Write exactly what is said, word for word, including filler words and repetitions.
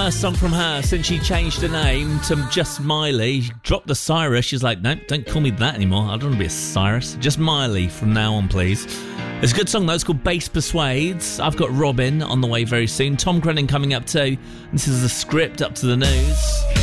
first song from her since she changed her name to just Miley. She dropped the Cyrus. She's like, no, don't call me that anymore. I don't want to be a Cyrus. Just Miley from now on, please. It's a good song, though. It's called Bass Persuades. I've got Robin on the way very soon. Tom Grennan coming up too. This is the script up to the news.